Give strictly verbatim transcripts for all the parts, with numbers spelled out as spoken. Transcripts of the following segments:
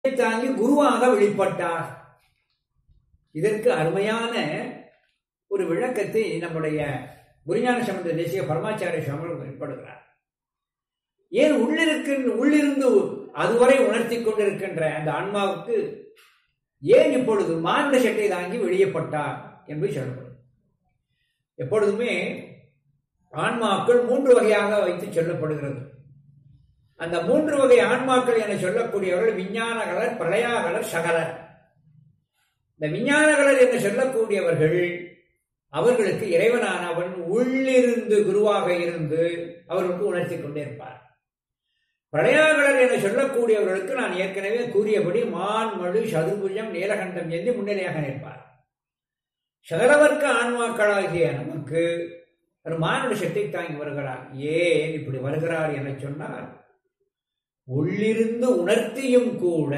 தாங்கி குருவாக வெளிப்பட்டார். இதற்கு அருமையான ஒரு விளக்கத்தை நம்முடைய குருஞான சம்பந்த தேசிக பரமாச்சாரிய சுவாமிகள் வெளிப்படுகிறார். ஏன் உள்ளிருக்கின்ற உள்ளிருந்து அதுவரை உணர்த்தி கொண்டிருக்கின்ற அந்த ஆன்மாவுக்கு ஏன் இப்பொழுது மானுட சட்டை தாங்கி வெளியப்பட்டார் என்பது சொல்லப்படும். எப்பொழுதுமே ஆன்மாக்கள் மூன்று வகையாக வைத்து சொல்லப்படுகிறது. அந்த மூன்று வகை ஆன்மாக்கள் என சொல்லக்கூடியவர்கள் விஞ்ஞானகலர், பிரளயாகலர், சகலர். இந்த விஞ்ஞானகலர் என்று சொல்லக்கூடியவர்கள் அவர்களுக்கு இறைவனானவன் உள்ளிருந்து குருவாக இருந்து அவர்களுக்கு உணர்த்தி கொண்டே இருப்பார். பிரளயாகலர் என சொல்லக்கூடியவர்களுக்கு நான் ஏற்கனவே கூறியபடி மான், மழு, சதுர்புஜம், நீலகண்டம் என்று முன்னிலையாக நிற்பார். சகலவர்க்க ஆன்மாக்களாகிய நமக்கு ஒரு மானுட சட்டை தாங்கி வருகிறார். ஏன் இப்படி வருகிறார் என சொன்னால், உள்ளிருந்து உணர்த்தியும் கூட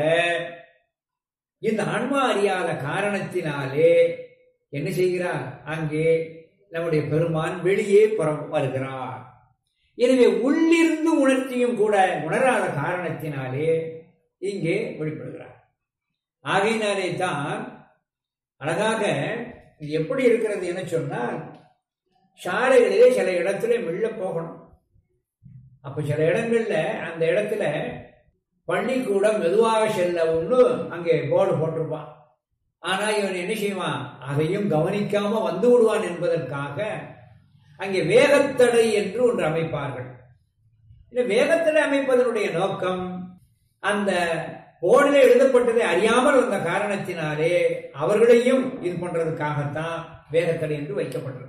இந்த ஆன்மா அறியாத காரணத்தினாலே என்ன செய்கிறார்? அங்கே நம்முடைய பெருமான் வெளியே புறம் வருகிறார். எனவே உள்ளிருந்து உணர்த்தியும் கூட உணராத காரணத்தினாலே இங்கே வெளிப்படுகிறார். ஆகையினாலே தான் அழகாக எப்படி இருக்கிறது என சொன்னால், சாலைகளிலே சில இடத்துல மெல்ல போகணும். அப்ப சில இடங்கள்ல அந்த இடத்துல பள்ளிக்கூடம் மெதுவாக செல்ல ஒன்று அங்கே போர்டு போட்டிருப்பான். ஆனா இவன் என்ன செய்வான்? அதையும் கவனிக்காம வந்து விடுவான் என்பதற்காக அங்கே வேகத்தடை என்று ஒன்று அமைப்பார்கள். இந்த வேகத்தடை அமைப்பதனுடைய நோக்கம் அந்த போர்டில் எழுதப்பட்டதை அறியாமல் வந்த காரணத்தினாலே அவர்களையும் இது பண்றதுக்காகத்தான் வேகத்தடை என்று வைக்கப்பட்டிருக்கிறது.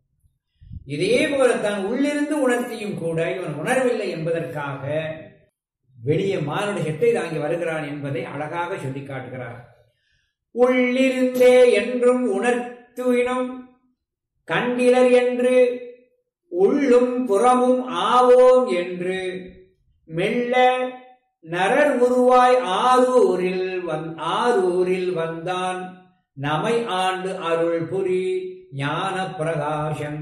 இதே போலத்தான் உள்ளிருந்து உணர்த்தியும் கூட இவன் உணர்வில்லை என்பதற்காக வெளியே மானுட சட்டை தாங்கி வருகிறான் என்பதை அழகாக சொல்லி காட்டுகிறார். உள்ளிருந்தே என்றும் உணர்த்துவினும் கண்டிலர் என்று உள்ளும் புறமும் ஆவோம் என்று மெல்ல நரர் உருவாய் ஆரூரில் வந் ஆரூரில் வந்தான் நமை ஆண்டு அருள் புரி ஞான பிரகாசன்.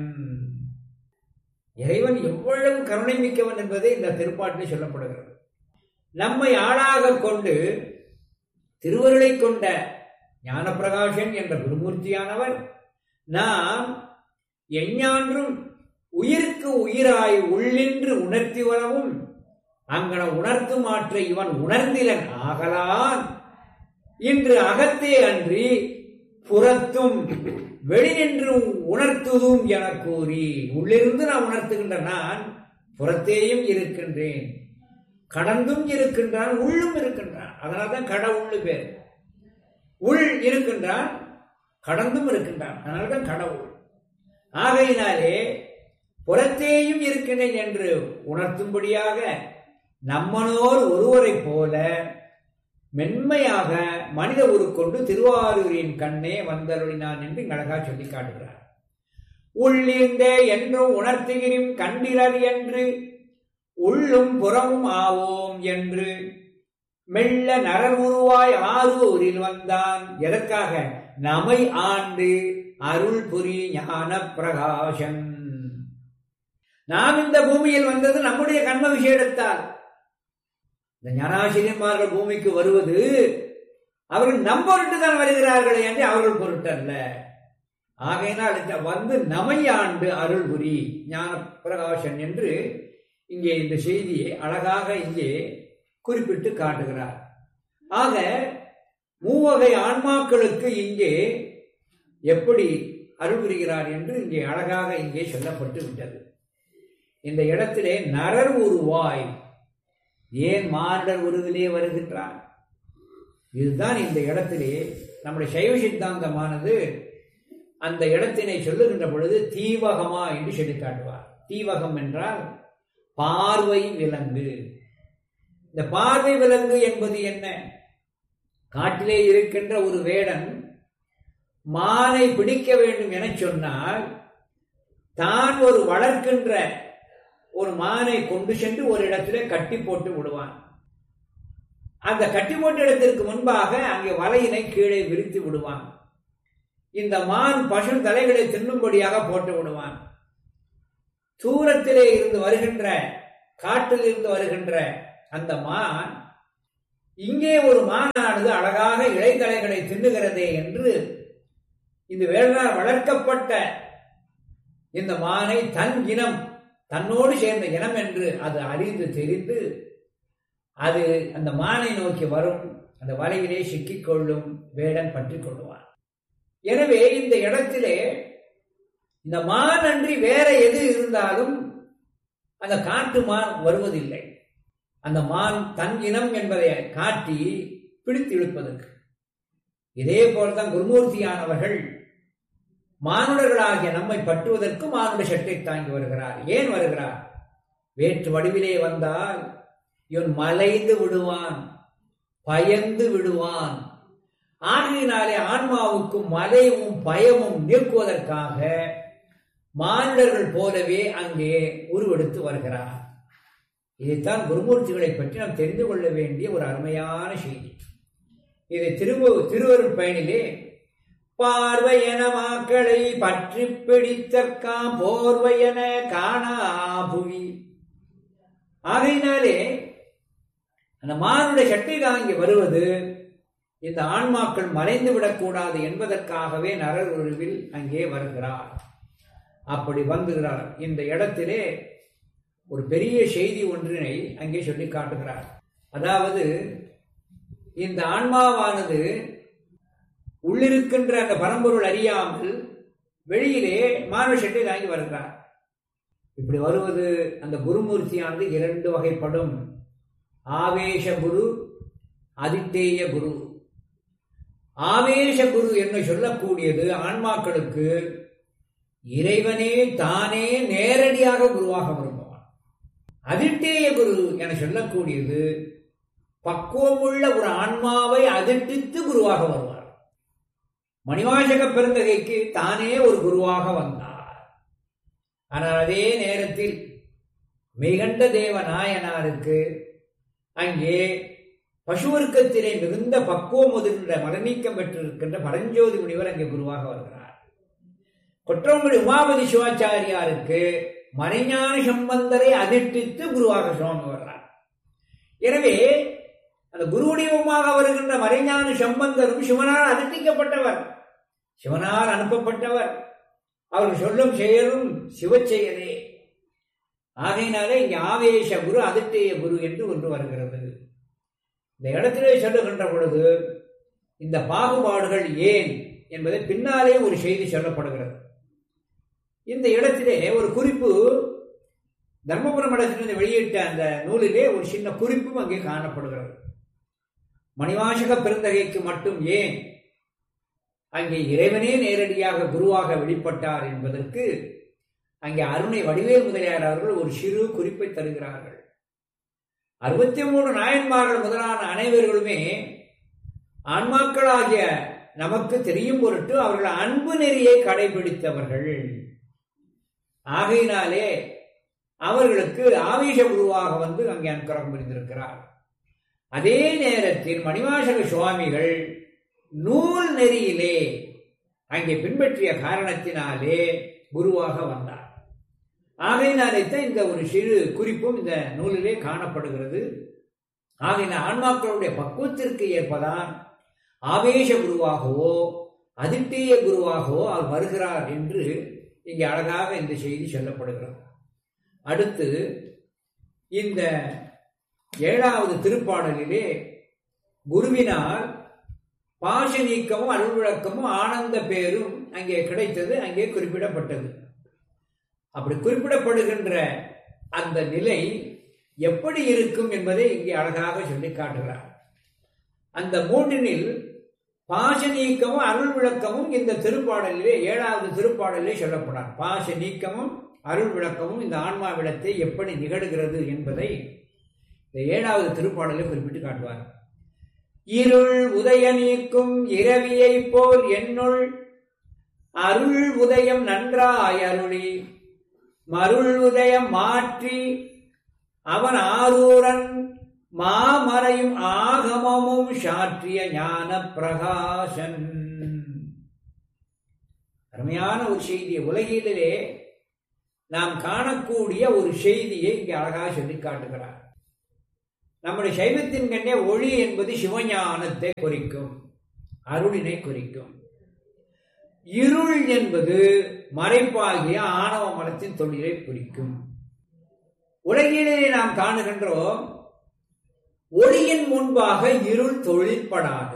இறைவன் எவ்வளவு கருணை மிக்கவன் என்பதை இந்த திருப்பாட்டில் சொல்லப்படுகிறது. நம்மை ஆளாக கொண்டு திருவருளை கொண்ட ஞானப்பிரகாசன் என்ற குருமூர்த்தியானவர் நாம் எஞ்ஞான்றும் உயிருக்கு உயிராய் உள்ளின்று உணர்த்தி வரவும் அங்கன உணர்த்து மாற்ற இவன் உணர்ந்திலன் ஆகலான் இன்று அகத்தே அன்றி புறத்தும் வெளிநின்று உணர்த்துதும் என கூறி, உள்ளிருந்து நான் உணர்த்துகின்ற நான் புறத்தேயும் இருக்கின்றேன், கடந்தும் இருக்கின்றான், உள்ளும் இருக்கின்றான். அதனால்தான் கடவுள் பேர். உள் இருக்கின்றான், கடந்தும் இருக்கின்றான், அதனால்தான் கடவுள். ஆகையினாலே புறத்தேயும் இருக்கின்றேன் என்று உணர்த்தும்படியாக நம்மனோர் ஒருவரை போல மென்மையாக மனித உருக்கொண்டு திருவாரூரின் கண்ணே வந்தருளினான் என்று அழகா சொல்லி காட்டுகிறார். உள்ளிருந்தே என்றும் உணர்த்துகிறோம் கண்டிலர் என்று உள்ளும் புறமும் ஆவோம் என்று மெல்ல நரர் உருவாய் ஆரூரில் வந்தான். எதற்காக? நமை ஆண்டு அருள் புரி ஞான பிரகாசன். நாம் இந்த பூமியில் வந்தது நம்முடைய கர்ம விஷயத்தால். இந்த ஞானாசிரியன்மார்கள் பூமிக்கு வருவது அவர்கள் நம் பொருட்டு தான் வருகிறார்கள் என்று அவர்கள் பொருட்டல்ல. ஆகையினால் வந்து நமை ஆண்டு அருள் புரி ஞான பிரகாசன் என்று இங்கே இந்த செய்தியை அழகாக இங்கே குறிப்பிட்டு காட்டுகிறார். ஆக மூவகை ஆன்மாக்களுக்கு இங்கே எப்படி அருள் புரிகிறார் என்று இங்கே அழகாக இங்கே சொல்லப்பட்டு விட்டது. இந்த இடத்திலே நரர் உருவாய் ஏன் மாண்டர் உருவிலே வருகின்றான்? இதுதான் இந்த இடத்திலே நம்முடைய சைவ சித்தாந்தமானது அந்த இடத்தினை சொல்லுகின்ற பொழுது தீவகமா என்று சொல்லி காட்டுவார். தீவகம் என்றால் பார்வை விலங்கு. இந்த பார்வை விலங்கு என்பது என்ன? காட்டிலே இருக்கின்ற ஒரு வேடன் மானை பிடிக்க வேண்டும் என சொன்னால் தான் ஒரு வளர்க்கின்ற ஒரு மானை கொண்டு சென்று ஒரு இடத்திலே கட்டி போட்டு விடுவான். அந்த கட்டி போட்ட இடத்திற்கு முன்பாக அங்கே வலையினை கீழே விரித்து விடுவான். இந்த மான் பசு தலைகளை தின்னும்படியாக போட்டு விடுவான். தூரத்திலே இருந்து வருகின்ற காட்டில் இருந்து வருகின்ற அந்த மான் இங்கே ஒரு மானானது அழகாக இலைத்தலைகளை தின்னுகிறதே என்று இந்த வேளாண் வளர்க்கப்பட்ட இந்த மானை தன் இனம், தன்னோடு சேர்ந்த இனம் என்று அது அறிந்து தெரிந்து அது அந்த மானை நோக்கி வரும். அந்த வலையிலே சிக்கிக்கொள்ளும். வேடன் பற்றி கொள்ளுவான். எனவே இந்த இடத்திலே இந்த மான் அன்றி வேற எது இருந்தாலும் அந்த காட்டு மான் வருவதில்லை. அந்த மான் தன் இனம் என்பதை காட்டி பிடித்து இழுப்பதற்கு. இதே போல்தான் குருமூர்த்தியானவர்கள் மானுடர்களாகிய நம்மை பற்றுவதற்கு மானுட சட்டை தாங்கி வருகிறார். ஏன் வருகிறார்? வேற்று வடிவிலே வந்தால் இவன் மலைந்து விடுவான், பயந்து விடுவான். ஆகையினாலே ஆன்மாவுக்கும் மலையும் பயமும் நீக்குவதற்காக மானுடர்கள் போலவே அங்கே உருவெடுத்து வருகிறார். இதைத்தான் குருமூர்த்திகளை பற்றி நாம் தெரிந்து கொள்ள வேண்டிய ஒரு அருமையான செய்தி. இதை திருவ திருவருட் பயனிலே பார்வையன மாக்களை பற்றி பிடித்தற்காம் போர்வையன காணாபுவி. ஆகையினாலே அந்த மானுடைய சட்டை தாங்கி வருவது இந்த ஆன்மாக்கள் மறைந்து விடக்கூடாது என்பதற்காகவே நரர் உருவில் அங்கே வருகிறார். அப்படி வந்துகிறார். இந்த இடத்திலே ஒரு பெரிய செய்தி ஒன்றினை அங்கே சொல்லி காட்டுகிறார். அதாவது இந்த ஆன்மாவானது உள்ளிருக்கின்ற அந்த பரம்பொருள் அறியாமல் வெளியிலே மானுட சட்டை தாங்கி வருகிறார். இப்படி வருவது அந்த குருமூர்த்தியானது இரண்டு வகைப்படும். ஆவேச குரு, அதித்தேய குரு. ஆவேச குரு என்று சொல்லக்கூடியது ஆன்மாக்களுக்கு இறைவனே தானே நேரடியாக குருவாக விரும்புவான். அதிட்டேய குரு என சொல்லக்கூடியது பக்குவமுள்ள ஒரு ஆன்மாவை அதிர்டித்து குருவாக வருவார். மணிவாசக பெருந்தகைக்கு தானே ஒரு குருவாக வந்தார். ஆனால் அதே நேரத்தில் மெய்கண்ட தேவ நாயனாருக்கு அங்கே பசுவர்க்கத்திலே மிகுந்த பக்குவம் ஒதுகின்ற மரநீக்கம் பெற்றிருக்கின்ற பரஞ்சோதி முனிவர் அங்கே குருவாக வருகிறார். கொற்றங்குடி உமாபதி சிவாச்சாரியாருக்கு மறைஞான சம்பந்தரை அதிர்டித்து குருவாக சுவாமி வர்றார். எனவே அந்த குருவடிவமாக வருகின்ற மறைஞான சம்பந்தரும் சிவனால் அதிர்டிக்கப்பட்டவர், சிவனால் அனுப்பப்பட்டவர். அவர் சொல்லும் செயலும் சிவச்செயலே. ஆகையினாலே இங்கே ஆவேச குரு, அதிர்டேய குரு என்று ஒன்று வருகிறது. இந்த இடத்திலே சொல்லுகின்ற பொழுது இந்த பாகுபாடுகள் ஏன் என்பதை பின்னாலே ஒரு செய்தி சொல்லப்படுகிறது. இந்த இடத்திலே ஒரு குறிப்பு, தர்மபுரம் மடத்திலிருந்து வெளியிட்ட அந்த நூலிலே ஒரு சின்ன குறிப்பும் அங்கே காணப்படுகிறது. மணிவாசக பெருந்தகைக்கு மட்டும் ஏன் அங்கே இறைவனே நேரடியாக குருவாக வெளிப்பட்டார் என்பதற்கு அங்கே அருணை வடிவேல் முதலியார் அவர்கள் ஒரு சிறு குறிப்பை தருகிறார்கள். அறுபத்தி மூணு நாயன்மார்கள் முதலான அனைவர்களுமே ஆன்மாக்களாகிய நமக்கு தெரியும் பொருட்டு அவர்கள் அன்பு நெறியை கடைபிடித்தவர்கள். ஆகையினாலே அவர்களுக்கு ஆவேச குருவாக வந்து அங்கே அனுக்கிரகம் புரிந்திருக்கிறார். அதே நேரத்தில் மணிவாசக சுவாமிகள் நூல் நெறியிலே அங்கே பின்பற்றிய காரணத்தினாலே குருவாக வந்தார். ஆகையினாலேத்தான் இந்த ஒரு சிறு குறிப்பும் இந்த நூலிலே காணப்படுகிறது. ஆகையினால் ஆன்மாக்களுடைய பக்குவத்திற்கு ஏற்பதான் ஆவேச குருவாகவோ அதிட்டேய குருவாகவோ அவர் வருகிறார் என்று இங்கே அழகாக இந்த செய்தி சொல்லப்படுகிறது. அடுத்து இந்த ஏழாவது திருப்பாடலிலே குருவினால் பாச நீக்கமும் அருள் விளக்கமும் ஆனந்த பேரும் அங்கே கிடைத்தது, அங்கே குறிப்பிடப்பட்டது. அப்படி குறிப்பிடப்படுகின்ற அந்த நிலை எப்படி இருக்கும் என்பதை இங்கே அழகாக சொல்லி காட்டுகிறார். அந்த மூன்றினில் பாச நீக்கமும் அருள் விளக்கமும் இந்த திருப்பாடலிலே ஏழாவது திருப்பாடலிலே சொல்லப்படார். பாச நீக்கமும் அருள் விளக்கமும் இந்த ஆன்மாவிடத்தை எப்படி நிகழ்கிறது என்பதை இந்த ஏழாவது திருப்பாடலை குறிப்பிட்டு காட்டுவார். இருள் உதய நீக்கும் இரவியை போல் என்னுள் அருள் உதயம் நன்றாய் அருளி மருள் உதயம் மாற்றி அவன் ஆரூரன் மாமறையும் ஆகமமும் சாற்றிய ஞான பிரகாசன். அருமையான ஒரு செய்தியை, உலகிலே நாம் காணக்கூடிய ஒரு செய்தியை இங்கே அழகாக சொல்லி காட்டுகிறார். நம்முடைய சைவத்தின் கண்ணே ஒளி என்பது சிவஞானத்தை குறிக்கும், அருளினை குறிக்கும். இருள் என்பது மறைப்பாகிய ஆணவ மலத்தின் தொழிலை குறிக்கும். உலகிலே நாம் காணுகின்றோம், ஒளியின் முன்பாக இருள் தொழிற்படாது.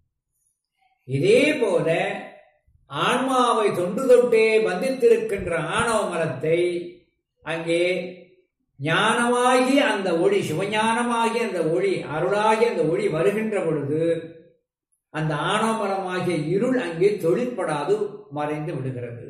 இதே போல ஆன்மாவை தொன்று தொட்டே பந்தித்திருக்கின்ற ஆணவ மலத்தை அங்கே ஞானமாகி அந்த ஒளி, சிவஞானமாகி அந்த ஒளி, அருளாகி அந்த ஒளி வருகின்ற பொழுது அந்த ஆணவமலமாகிய இருள் அங்கே தொழிற்படாது, மறைந்து விடுகிறது.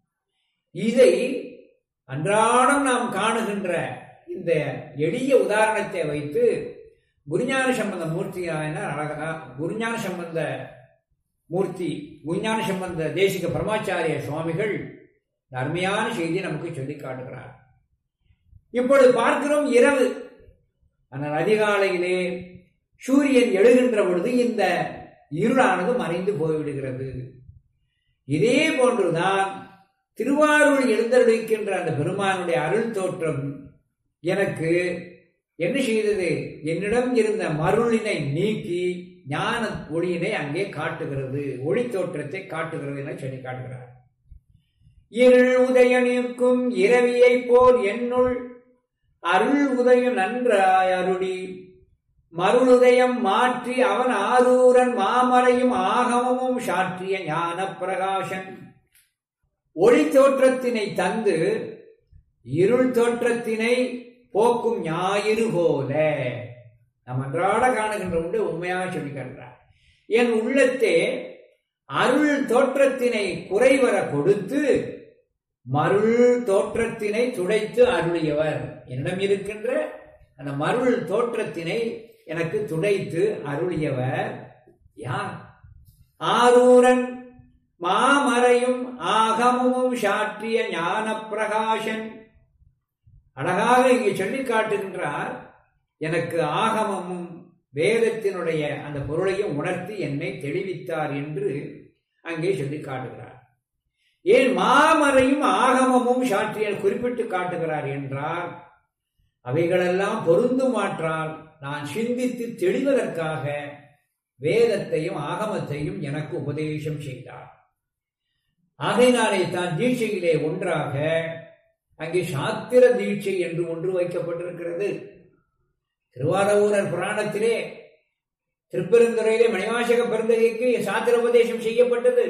இதை அன்றாடம் நாம் காணுகின்ற இந்த எளிய உதாரணத்தை வைத்து குருஞான சம்பந்த மூர்த்தியாயினார் அழகா, குருஞான சம்பந்த மூர்த்தி குருஞான சம்பந்த தேசிக பரமாச்சாரிய சுவாமிகள் அருமையான செய்தியை நமக்கு சொல்லி காட்டுகிறார். இப்பொழுது பார்க்கிறோம் இரவு, ஆனால் அதிகாலையிலே சூரியன் எழுகின்ற பொழுது இந்த இருளானது மறைந்து போய்விடுகிறது. இதே போன்றுதான் திருவாரூர் எழுந்தருளிக்கின்ற அந்த பெருமானுடைய அருள் தோற்றம் எனக்கு என்ன செய்தது? என்னிடம் இருந்த மருளினை நீக்கி ஞான ஒளியினை அங்கே காட்டுகிறது, ஒளி தோற்றத்தை காட்டுகிறது என சொல்லி காட்டுகிறார். இருள் உதய நீக்கும் இரவியை போல் என்னுள் அருள் உதயம் நன்றாய் அருளி மருளுதயம் மாற்றி அவன் ஆரூரன் மாமலையும் ஆகமும் சாற்றிய ஞான பிரகாசன். ஒளி தோற்றத்தினை தந்து இருள் தோற்றத்தினை போக்கும் ஞாயிறு போல நம் அன்றாட காணுகின்ற உண்டு உண்மையாக சொல்லி காட்டுகிறார். என் உள்ளத்தே அருள் தோற்றத்தினை குறைவர கொடுத்து மருள் தோற்றத்தினை துடைத்து அருளியவர். என்னிடம் இருக்கின்ற அந்த மருள் தோற்றத்தினை எனக்கு துடைத்து அருளியவர் யார்? ஆரூரன் மாமரையும் ஆகமும் சாற்றிய ஞான பிரகாசன். அழகாக இங்கே சொல்லி காட்டுகின்றார், எனக்கு ஆகமமும் வேதத்தினுடைய அந்த பொருளையும் உணர்த்தி என்னை தெளிவித்தார் என்று அங்கே சொல்லி காட்டுகிறார். ஏன் மாமரையும் ஆகமமும் சாற்றிய குறிப்பிட்டு காட்டுகிறார் என்றால், அவைகளெல்லாம் பொருந்துமாற்றால் நான் சிந்தித்து தெளிவதற்காக வேதத்தையும் ஆகமத்தையும் எனக்கு உபதேசம் செய்தார். ஆகையினாலே தான் தீட்சையிலே ஒன்றாக அங்கே சாத்திர தீட்சை என்று ஒன்று வைக்கப்பட்டிருக்கிறது. திருவாரூரர் புராணத்திலே திருப்பெருந்துறையிலே மணிவாசக பெருந்தகைக்கு சாத்திர உபதேசம் செய்யப்பட்டது.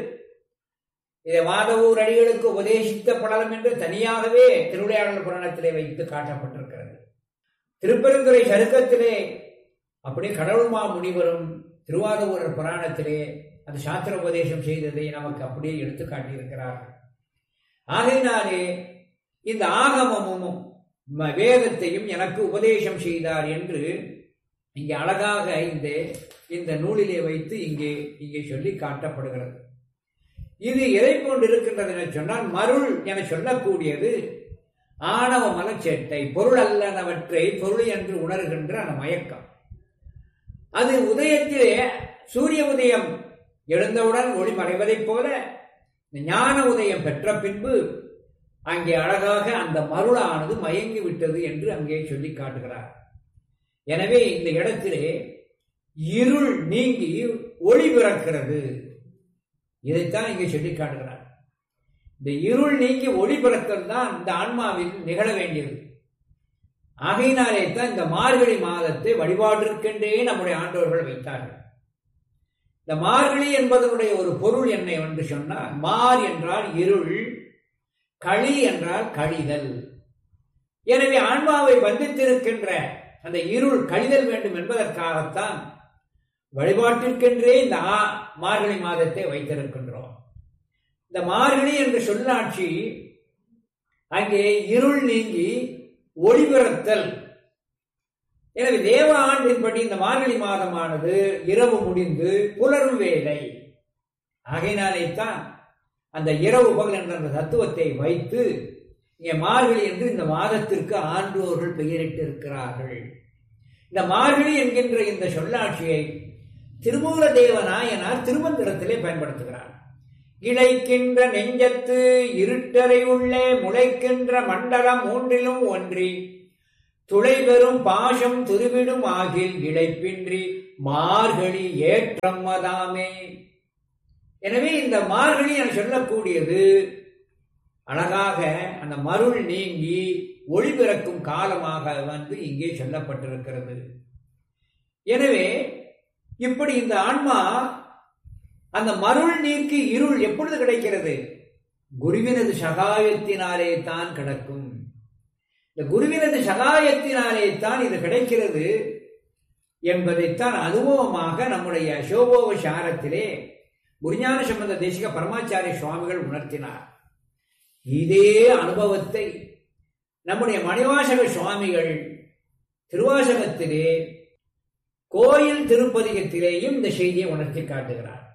இதை வாதவூர் அடிகளுக்கு உபதேசித்த படலம் என்று தனியாகவே திருவிளையாடல் புராணத்திலே வைத்து காட்டப்பட்டிருக்கிறது. திருப்பெருந்துறை சருக்கத்திலே அப்படியே கடவுள்மா முனிவரும் திருவாரூரர் புராணத்திலே அந்த சாத்திர உபதேசம் செய்ததை நமக்கு அப்படியே எடுத்து காட்டியிருக்கிறார்கள். ஆகையினாலே இந்த ஆகமமும் வேதத்தையும் எனக்கு உபதேசம் செய்தார் என்று இங்கே அழகாக இந்த இந்த நூலிலே வைத்து இங்கே இங்கே சொல்லி காட்டப்படுகிறது. இது எதை போன்று இருக்கின்றது என சொன்னால், மருள் என சொல்லக்கூடியது ஆணவ மலச்சேட்டை, பொருள் அல்லனவற்றை பொருள் என்று உணர்கின்ற அந்த மயக்கம். அது உதயத்திலே சூரிய உதயம் எழுந்தவுடன் ஒளி மறைவதைப் போல ஞான உதயம் பெற்ற பின்பு அங்கே அழகாக அந்த மருளானது மயங்கி விட்டது என்று அங்கே சொல்லி காட்டுகிறார். எனவே இந்த இடத்திலே இருள் நீங்கி ஒளி பிறக்கிறது. இதைத்தான் இங்கே சொல்லி காட்டுகிறார். இந்த இருள் நீங்கி ஒளி பிறக்கிறது தான் இந்த ஆன்மாவில் நிகழ வேண்டியது. ஆகையினாலே தான் இந்த மார்கழி மாதத்தை வழிபாட்டிற்கென்றே நம்முடைய ஆண்டோர்கள் வைத்தார்கள். இந்த மார்கழி என்பதனுடைய ஒரு பொருள் என்ன என்று சொன்னால், மார் என்றால் இருள், களி என்றால் கழிதல். எனவே ஆன்மாவை பந்தித்திருக்கின்ற அந்த இருள் கழிதல் வேண்டும் என்பதற்காகத்தான் வழிபாட்டிற்கென்றே இந்த மார்கழி மாதத்தை வைத்திருக்கின்றோம். இந்த மார்கழி என்ற சொல்லாட்சி அங்கே இருள் நீங்கி ஒளிபிறத்தல். எனவே தேவ ஆண்டின்படி இந்த மார்கழி மாதமானது இரவு முடிந்து புலரும் வேலை. ஆகையினாலே தான் அந்த இரவு பகல் என்ற அந்த தத்துவத்தை வைத்து இங்கே மார்கழி என்று இந்த மாதத்திற்கு ஆண்டோர்கள் பெயரிட்டு இருக்கிறார்கள். இந்த மார்கழி என்கின்ற இந்த சொல்லாட்சியை திருமூல தேவநாயனார் திருமந்திரத்திலே பயன்படுத்துகிறார். இழைக்கின்ற நெஞ்சத்து இருட்டறை உள்ளே முளைக்கின்ற மண்டலம் மூன்றிலும் ஒன்றி துளை பெறும் பாசம் துருவிடும் ஆகில் இழைப்பின்றி மார்கழி ஏற்றம் மதாமே. எனவே இந்த மார்கழி என சொல்லக்கூடியது அழகாக அந்த மருள் நீங்கி ஒளி பிறக்கும் காலமாக வந்து இங்கே சொல்லப்பட்டிருக்கிறது. எனவே இப்படி இந்த ஆன்மா அந்த மருள் நீக்கி இருள் எப்பொழுது கிடைக்கிறது? குருவினது சகாயத்தினாலே தான் கிடக்கும். இந்த குருவினது சகாயத்தினாலே தான் இது கிடைக்கிறது என்பதைத்தான் அனுபவமாக நம்முடைய சோபோபசாரத்திலே குருஞான சம்பந்த தேசிக பரமாச்சாரிய சுவாமிகள் உணர்த்தினார். இதே அனுபவத்தை நம்முடைய மணிவாசக சுவாமிகள் திருவாசகத்திலே கோயில் திருப்பதிகத்திலேயும் இந்த செய்தியை உணர்த்தி காட்டுகிறார்.